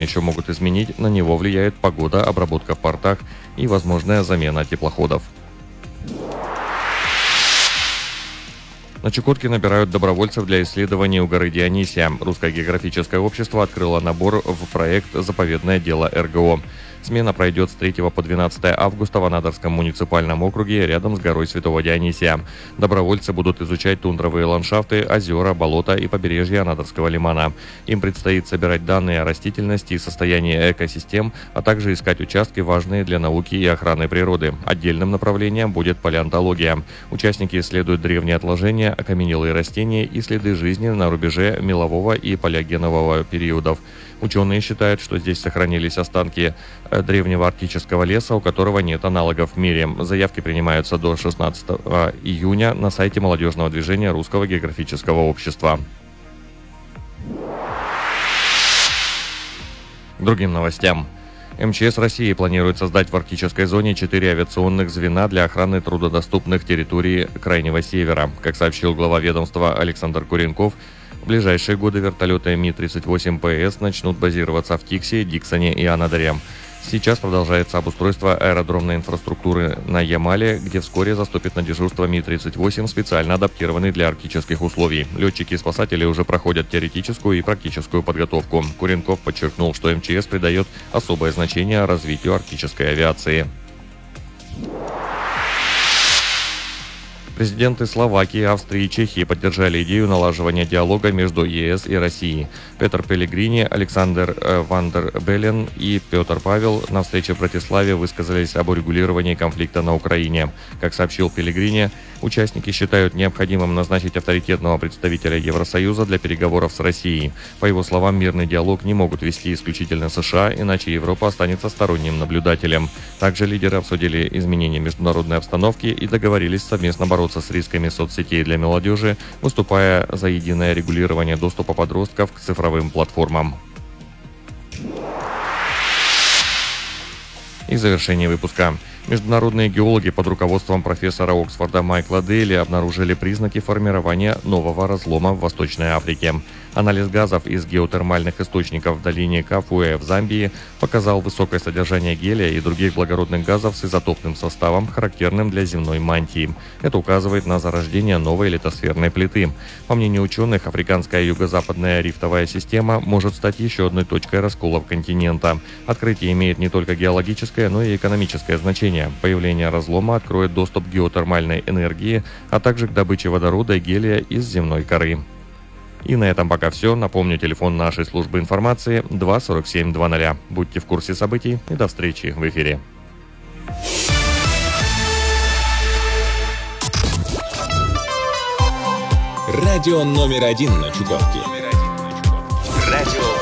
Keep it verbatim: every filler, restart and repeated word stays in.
еще могут изменить, на него влияет погода, обработка в портах и возможная замена теплоходов. На Чукотке набирают добровольцев для исследований у горы Дионисия. Русское географическое общество открыло набор в проект «Заповедное дело эр гэ о». Смена пройдет с третьего по двенадцатое августа в Анадырском муниципальном округе рядом с горой Святого Дионисия. Добровольцы будут изучать тундровые ландшафты, озера, болота и побережье Анадырского лимана. Им предстоит собирать данные о растительности и состоянии экосистем, а также искать участки, важные для науки и охраны природы. Отдельным направлением будет палеонтология. Участники исследуют древние отложения, окаменелые растения и следы жизни на рубеже мелового и палеогенового периодов. Ученые считают, что здесь сохранились останки древнего арктического леса, у которого нет аналогов в мире. Заявки принимаются до шестнадцатого июня на сайте молодежного движения Русского географического общества. К другим новостям. эм че эс России планирует создать в арктической зоне четыре авиационных звена для охраны труднодоступных территорий Крайнего Севера. Как сообщил глава ведомства Александр Куренков, в ближайшие годы вертолеты Ми тридцать восемь Пэ Эс начнут базироваться в Тиксе, Диксоне и Анадыре. Сейчас продолжается обустройство аэродромной инфраструктуры на Ямале, где вскоре заступит на дежурство Ми тридцать восемь, специально адаптированный для арктических условий. Летчики и спасатели уже проходят теоретическую и практическую подготовку. Куренков подчеркнул, что эм че эс придает особое значение развитию арктической авиации. Президенты Словакии, Австрии и Чехии поддержали идею налаживания диалога между е эс и Россией. Петр Пеллегрини, Александр э, Ван дер Беллен и Петр Павел на встрече в Братиславе высказались об урегулировании конфликта на Украине. Как сообщил Пеллегрини, участники считают необходимым назначить авторитетного представителя Евросоюза для переговоров с Россией. По его словам, мирный диалог не могут вести исключительно США, иначе Европа останется сторонним наблюдателем. Также лидеры обсудили изменения международной обстановки и договорились совместно бороться с рисками соцсетей для молодежи, выступая за единое регулирование доступа подростков к цифровым платформам. И завершение выпуска. Международные геологи под руководством профессора Оксфорда Майкла Дейли обнаружили признаки формирования нового разлома в Восточной Африке. Анализ газов из геотермальных источников в долине Кафуэ в Замбии показал высокое содержание гелия и других благородных газов с изотопным составом, характерным для земной мантии. Это указывает на зарождение новой литосферной плиты. По мнению ученых, африканская юго-западная рифтовая система может стать еще одной точкой раскола континента. Открытие имеет не только геологическое, но и экономическое значение. Появление разлома откроет доступ к геотермальной энергии, а также к добыче водорода и гелия из земной коры. И на этом пока все. Напомню, телефон нашей службы информации два сорок семь двадцать. Будьте в курсе событий и до встречи в эфире. Радио номер один на Чукотке. Радио